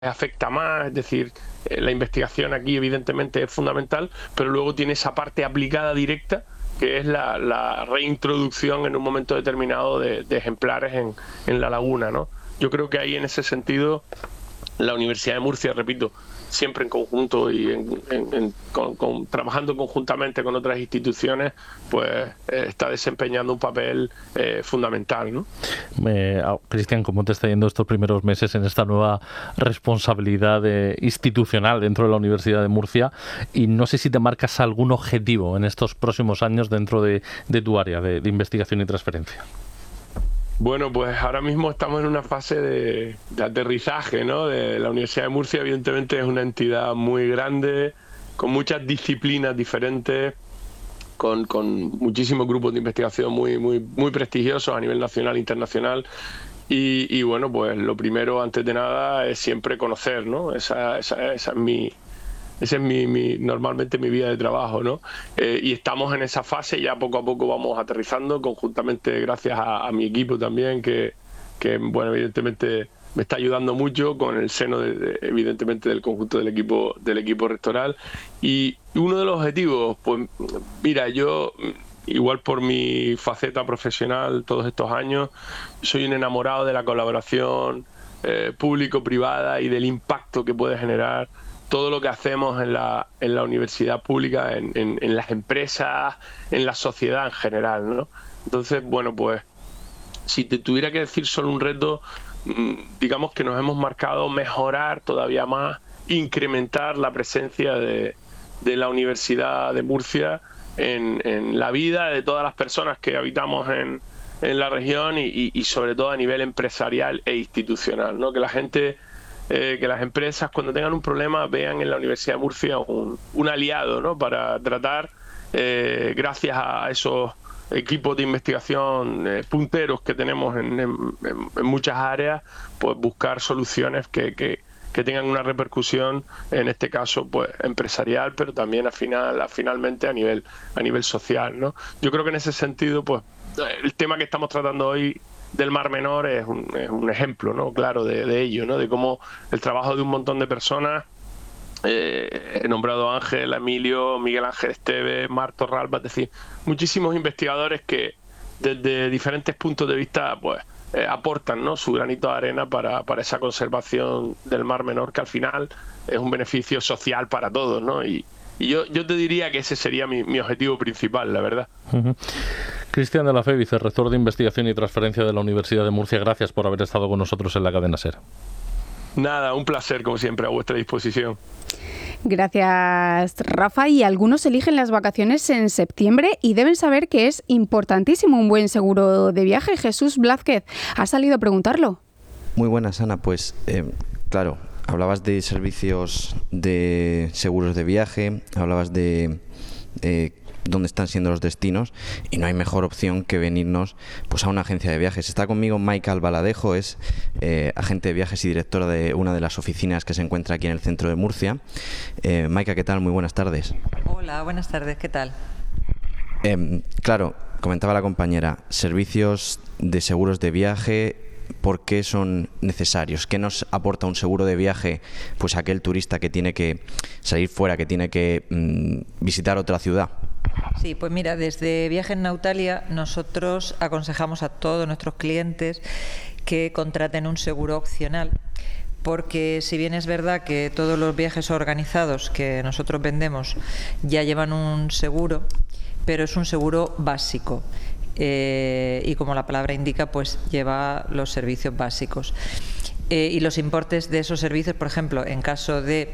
afecta más, es decir, la investigación aquí evidentemente es fundamental, pero luego tiene esa parte aplicada directa, que es la reintroducción en un momento determinado de ejemplares en la laguna, ¿no? Yo creo que ahí, en ese sentido, la Universidad de Murcia, repito, siempre en conjunto y trabajando conjuntamente con otras instituciones, pues está desempeñando un papel fundamental, ¿no? Cristian, ¿cómo te está yendo estos primeros meses en esta nueva responsabilidad institucional dentro de la Universidad de Murcia? Y no sé si te marcas algún objetivo en estos próximos años dentro de tu área de investigación y transferencia. Bueno, pues ahora mismo estamos en una fase de aterrizaje, ¿no? La Universidad de Murcia, evidentemente, es una entidad muy grande, con muchas disciplinas diferentes, con muchísimos grupos de investigación muy prestigiosos a nivel nacional e internacional. Y bueno, pues lo primero, antes de nada, es siempre conocer, ¿no? Esa es normalmente mi vía de trabajo, ¿no? Y estamos en esa fase, ya poco a poco vamos aterrizando, conjuntamente gracias a mi equipo también, que bueno, evidentemente me está ayudando mucho, con el seno evidentemente del conjunto del equipo rectoral. Y uno de los objetivos, pues mira, yo, igual por mi faceta profesional todos estos años, soy un enamorado de la colaboración público-privada y del impacto que puede generar todo lo que hacemos en la universidad pública, en las empresas, en la sociedad en general, ¿no? Entonces, bueno, pues si te tuviera que decir solo un reto, digamos que nos hemos marcado mejorar todavía más, incrementar la presencia de la Universidad de Murcia en la vida de todas las personas que habitamos en la región y sobre todo a nivel empresarial e institucional, ¿no? Que la gente... que las empresas, cuando tengan un problema, vean en la Universidad de Murcia un aliado, ¿no? Para tratar, gracias a esos equipos de investigación punteros que tenemos en muchas áreas, pues buscar soluciones que tengan una repercusión, en este caso, pues empresarial, pero también finalmente a nivel social, ¿no? Yo creo que en ese sentido, pues el tema que estamos tratando hoy del Mar Menor es un ejemplo, ¿no? Claro, de ello, ¿no? De cómo el trabajo de un montón de personas, he nombrado a Ángel, a Emilio, Miguel Ángel Esteves, Marto Ralba, es decir, muchísimos investigadores que desde diferentes puntos de vista, pues aportan, ¿no? Su granito de arena para esa conservación del Mar Menor, que al final es un beneficio social para todos, ¿no? Y yo te diría que ese sería mi objetivo principal, la verdad. Uh-huh. Cristian de la Fe, vicerrector de Investigación y Transferencia de la Universidad de Murcia, gracias por haber estado con nosotros en la cadena SER. Nada, un placer, como siempre, a vuestra disposición. Gracias, Rafa. Y algunos eligen las vacaciones en septiembre y deben saber que es importantísimo un buen seguro de viaje. Jesús Blázquez ha salido a preguntarlo. Muy buenas, Ana. Pues claro, hablabas de servicios de seguros de viaje, hablabas de dónde están siendo los destinos, y no hay mejor opción que venirnos pues a una agencia de viajes. Está conmigo Maika Albaladejo, es agente de viajes y directora de una de las oficinas que se encuentra aquí en el centro de Murcia. Maika, ¿qué tal? Muy buenas tardes. Hola, buenas tardes, ¿qué tal? Claro, comentaba la compañera, servicios de seguros de viaje, ¿por qué son necesarios? ¿Qué nos aporta un seguro de viaje pues a aquel turista que tiene que salir fuera, que tiene que visitar otra ciudad? Sí, pues mira, desde Viajes Nautalia nosotros aconsejamos a todos nuestros clientes que contraten un seguro opcional, porque si bien es verdad que todos los viajes organizados que nosotros vendemos ya llevan un seguro, pero es un seguro básico. Y como la palabra indica, pues lleva los servicios básicos. Y los importes de esos servicios, por ejemplo, en caso de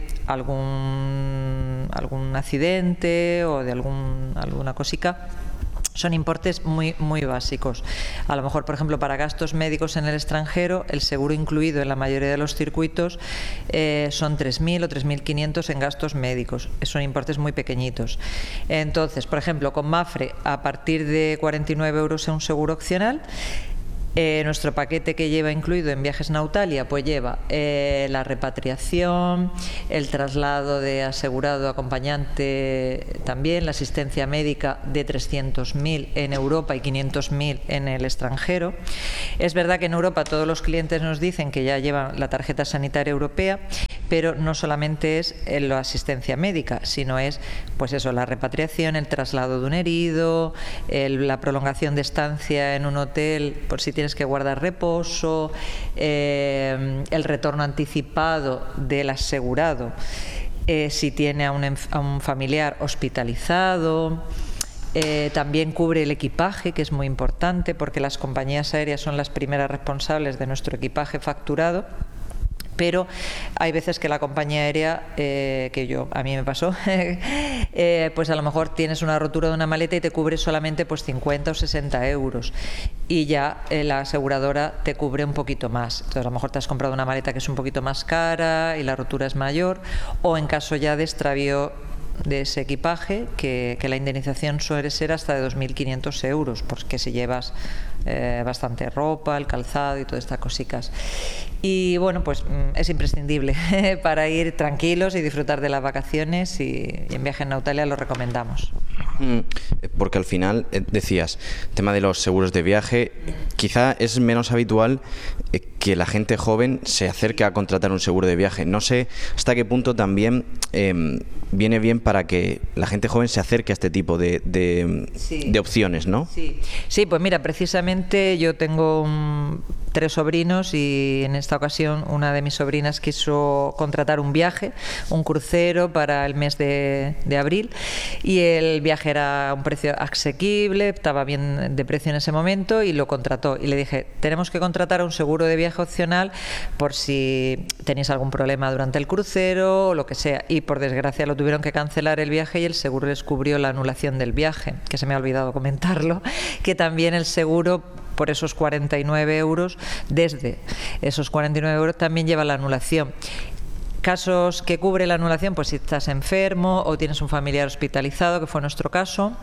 algún accidente o de alguna cosica, son importes muy básicos. A lo mejor, por ejemplo, para gastos médicos en el extranjero, el seguro incluido en la mayoría de los circuitos son 3.000 o 3.500 en gastos médicos. Son importes muy pequeñitos. Entonces, por ejemplo, con Mapfre, a partir de 49 € es un seguro opcional. Nuestro paquete que lleva incluido en Viajes Nautalia, pues lleva la repatriación, el traslado de asegurado acompañante también, la asistencia médica de 300.000 en Europa y 500.000 en el extranjero. Es verdad que en Europa todos los clientes nos dicen que ya llevan la tarjeta sanitaria europea, pero no solamente es la asistencia médica, sino es pues eso, la repatriación, el traslado de un herido, la prolongación de estancia en un hotel por si tienes que guardar reposo, el retorno anticipado del asegurado si tiene a un familiar hospitalizado. También cubre el equipaje, que es muy importante porque las compañías aéreas son las primeras responsables de nuestro equipaje facturado. Pero hay veces que la compañía aérea, a mí me pasó, pues a lo mejor tienes una rotura de una maleta y te cubre solamente pues 50 o 60 euros y ya la aseguradora te cubre un poquito más. Entonces a lo mejor te has comprado una maleta que es un poquito más cara y la rotura es mayor, o en caso ya de extravío de ese equipaje, que la indemnización suele ser hasta de 2.500 euros, porque si llevas bastante ropa, el calzado y todas estas cositas. Y bueno, pues es imprescindible para ir tranquilos y disfrutar de las vacaciones, y en Viajes Nautalia lo recomendamos. Porque al final, decías, tema de los seguros de viaje, quizá es menos habitual que la gente joven se acerque a contratar un seguro de viaje. No sé hasta qué punto también viene bien para que la gente joven se acerque a este tipo de opciones, ¿no? Sí, pues mira, precisamente yo tengo 3 sobrinos y en esta ocasión una de mis sobrinas quiso contratar un viaje, un crucero para el mes de abril, y el viaje era a un precio asequible, estaba bien de precio en ese momento y lo contrató. Y le dije, tenemos que contratar un seguro de viaje opcional por si tenéis algún problema durante el crucero o lo que sea. Y por desgracia lo tuvieron que cancelar el viaje y el seguro les cubrió la anulación del viaje, que se me ha olvidado comentarlo, que también el seguro por esos 49 euros, desde esos 49 euros también lleva la anulación. Casos que cubre la anulación, pues si estás enfermo o tienes un familiar hospitalizado, que fue nuestro caso.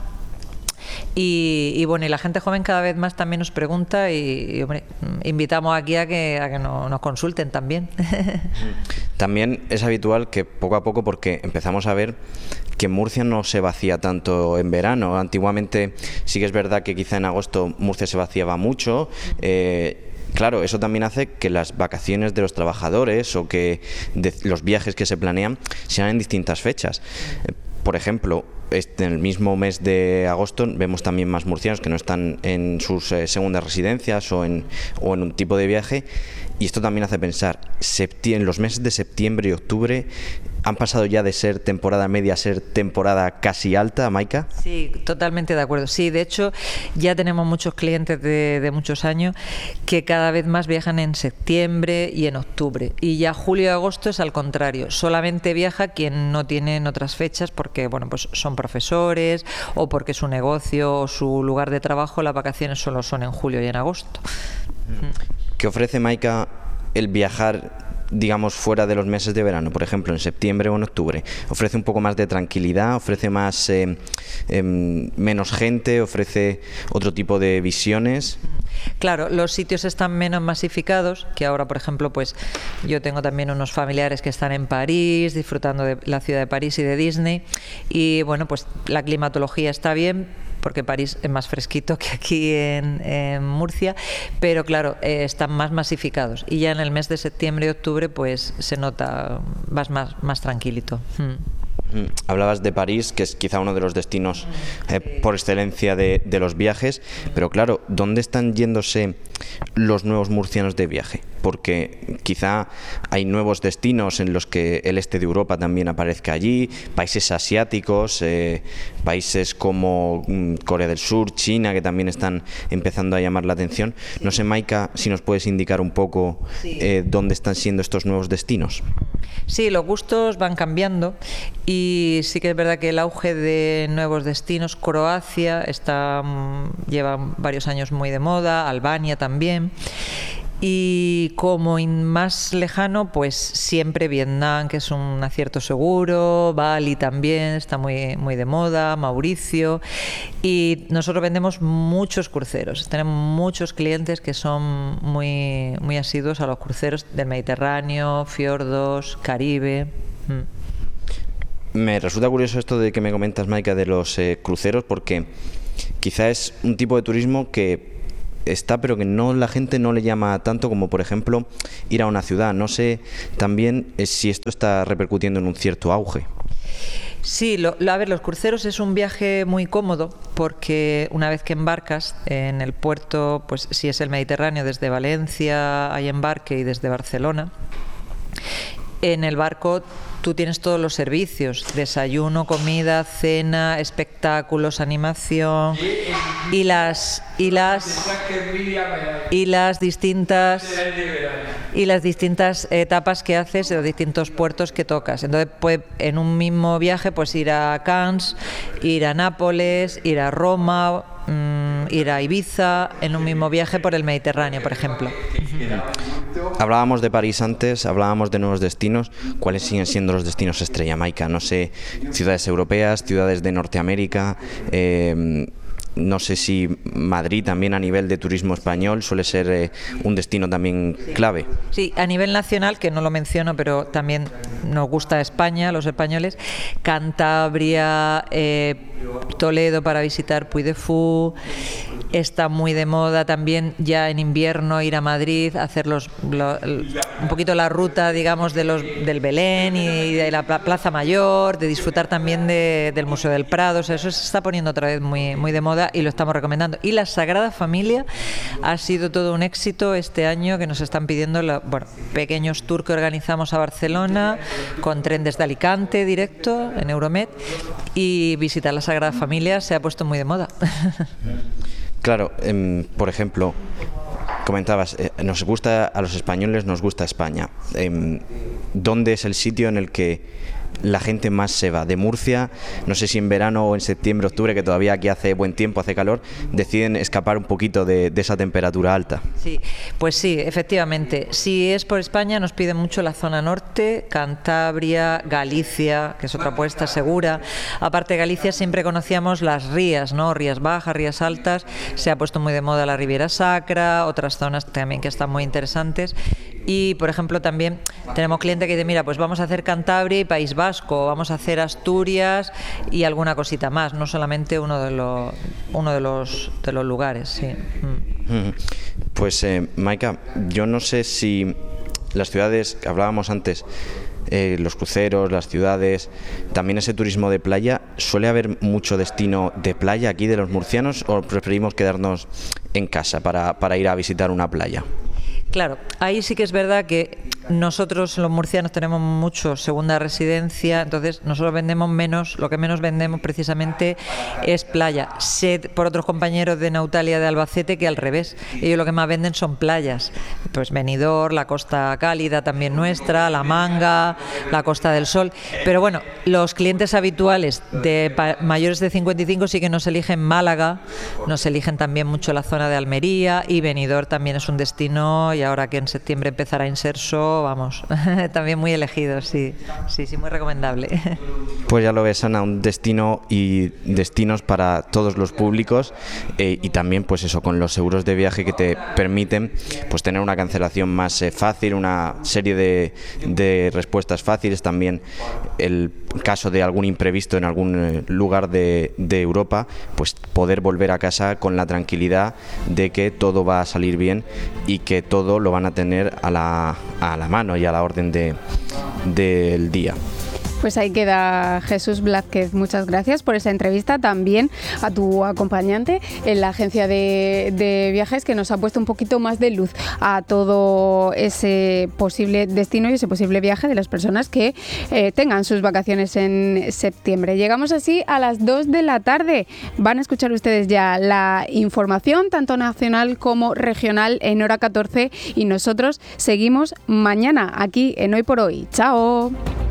Y bueno, y la gente joven cada vez más también nos pregunta y hombre, invitamos aquí a que nos consulten también. También es habitual que poco a poco, porque empezamos a ver que Murcia no se vacía tanto en verano. Antiguamente sí que es verdad que quizá en agosto Murcia se vaciaba mucho. Claro, eso también hace que las vacaciones de los trabajadores o que los viajes que se planean sean en distintas fechas. Por ejemplo, en el mismo mes de agosto vemos también más murcianos que no están en sus segundas residencias o en un tipo de viaje, y esto también hace pensar, en los meses de septiembre y octubre han pasado ya de ser temporada media a ser temporada casi alta, Maika. Sí, totalmente de acuerdo. Sí, de hecho ya tenemos muchos clientes de muchos años que cada vez más viajan en septiembre y en octubre, y ya julio y agosto es al contrario, solamente viaja quien no tiene en otras fechas porque bueno, pues son profesores o porque su negocio o su lugar de trabajo, las vacaciones solo son en julio y en agosto. ¿Qué ofrece, Maika, el viajar, digamos, fuera de los meses de verano, por ejemplo, en septiembre o en octubre? ¿Ofrece un poco más de tranquilidad? ¿Ofrece más menos gente? ¿Ofrece otro tipo de visiones? Claro, los sitios están menos masificados, que ahora, por ejemplo, pues yo tengo también unos familiares que están en París, disfrutando de la ciudad de París y de Disney, y bueno, pues la climatología está bien, porque París es más fresquito que aquí en Murcia, pero claro, están más masificados, y ya en el mes de septiembre y octubre pues se nota, vas más tranquilito. Hablabas de París, que es quizá uno de los destinos por excelencia de los viajes, pero claro, ¿dónde están yéndose los nuevos murcianos de viaje? Porque quizá hay nuevos destinos en los que el este de Europa también aparezca allí, países asiáticos, países como Corea del Sur, China, que también están empezando a llamar la atención. No sé, Maika, si nos puedes indicar un poco dónde están siendo estos nuevos destinos. Sí, los gustos van cambiando y sí que es verdad que el auge de nuevos destinos, Croacia lleva varios años muy de moda, Albania también. Y como más lejano, pues siempre Vietnam, que es un acierto seguro, Bali también está muy, muy de moda, Mauricio. Y nosotros vendemos muchos cruceros. Tenemos muchos clientes que son muy, muy asiduos a los cruceros del Mediterráneo, fiordos, Caribe. Me resulta curioso esto de que me comentas, Maika, de los cruceros, porque quizá es un tipo de turismo que está, pero que la gente no le llama tanto como, por ejemplo, ir a una ciudad. No sé también si esto está repercutiendo en un cierto auge. Sí, a ver, los cruceros es un viaje muy cómodo porque una vez que embarcas en el puerto, pues si es el Mediterráneo, desde Valencia hay embarque y desde Barcelona, en el barco tú tienes todos los servicios: desayuno, comida, cena, espectáculos, animación y las distintas etapas que haces de los distintos puertos que tocas. Entonces, pues, en un mismo viaje, pues ir a Cannes, ir a Nápoles, ir a Roma, ir a Ibiza, en un mismo viaje por el Mediterráneo, por ejemplo. Hablábamos de París antes, hablábamos de nuevos destinos. ¿Cuáles siguen siendo los destinos estrella, Maika? No sé, ciudades europeas, ciudades de Norteamérica, no sé si Madrid también a nivel de turismo español suele ser un destino también clave. Sí, a nivel nacional, que no lo menciono, pero también nos gusta España, los españoles, Cantabria, Toledo para visitar Puy de Fou. Está muy de moda también ya en invierno ir a Madrid, hacer un poquito la ruta, digamos, del Belén y de la Plaza Mayor, de disfrutar también del Museo del Prado. O sea, eso se está poniendo otra vez muy, muy de moda y lo estamos recomendando. Y la Sagrada Familia ha sido todo un éxito este año, que nos están pidiendo pequeños tours que organizamos a Barcelona con tren desde Alicante directo en Euromed, y visitar la Sagrada Familia se ha puesto muy de moda. Claro, por ejemplo, comentabas, nos gusta a los españoles, nos gusta España. ¿Dónde es el sitio en el que la gente más se va? De Murcia, no sé si en verano o en septiembre, octubre, que todavía aquí hace buen tiempo, hace calor, deciden escapar un poquito de esa temperatura alta. Sí, pues sí, efectivamente. Si es por España, nos piden mucho la zona norte, Cantabria, Galicia, que es otra apuesta segura. Aparte de Galicia, siempre conocíamos las rías, ¿no? Rías Bajas, Rías Altas. Se ha puesto muy de moda la Riviera Sacra, otras zonas también que están muy interesantes. Y, por ejemplo, también tenemos clientes que dicen, mira, pues vamos a hacer Cantabria y País Vasco, vamos a hacer Asturias y alguna cosita más, no solamente uno de los lugares, sí. Pues, Maika, yo no sé si las ciudades que hablábamos antes, los cruceros, las ciudades, también ese turismo de playa, ¿suele haber mucho destino de playa aquí de los murcianos o preferimos quedarnos en casa para ir a visitar una playa? Claro, ahí sí que es verdad que nosotros los murcianos tenemos mucho segunda residencia, entonces nosotros vendemos menos, lo que menos vendemos precisamente es playa. Sé por otros compañeros de Nautalia de Albacete que al revés, ellos lo que más venden son playas, pues Benidorm, la Costa Cálida también nuestra, La Manga, la Costa del Sol, pero bueno, los clientes habituales de mayores de 55 sí que nos eligen Málaga, nos eligen también mucho la zona de Almería, y Benidorm también es un destino, y ahora que en septiembre empezará Inserso, vamos, también muy elegido, sí, muy recomendable. Pues ya lo ves, Ana, un destino y destinos para todos los públicos, y también pues eso, con los seguros de viaje que te permiten pues tener una cancelación más fácil, una serie de respuestas fáciles, también el caso de algún imprevisto en algún lugar de Europa, pues poder volver a casa con la tranquilidad de que todo va a salir bien y que todo lo van a tener a la mano y a la orden del día. Pues ahí queda Jesús Blázquez. Muchas gracias por esa entrevista. También a tu acompañante en la agencia de viajes, que nos ha puesto un poquito más de luz a todo ese posible destino y ese posible viaje de las personas que tengan sus vacaciones en septiembre. Llegamos así a las 2 de la tarde. Van a escuchar ustedes ya la información, tanto nacional como regional, en hora 14, y nosotros seguimos mañana aquí en Hoy por Hoy. ¡Chao!